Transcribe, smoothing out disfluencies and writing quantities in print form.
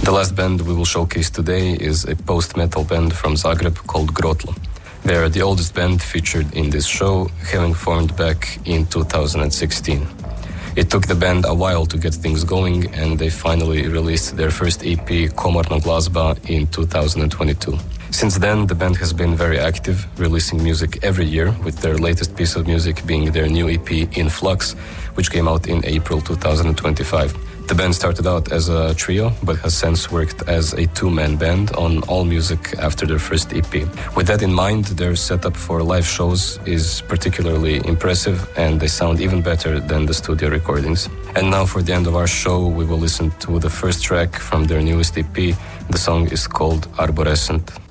The last band we will showcase today is a post-metal band from Zagreb called Grotlo. They are the oldest band featured in this show, having formed back in 2016. It took the band a while to get things going, and they finally released their first EP, Komorna Glazba, in 2022. Since then, the band has been very active, releasing music every year, with their latest piece of music being their new EP, In Flux, which came out in April 2025. The band started out as a trio, but has since worked as a two-man band on all music after their first EP. With that in mind, their setup for live shows is particularly impressive, and they sound even better than the studio recordings. And now for the end of our show, we will listen to the first track from their newest EP. The song is called Arborescent.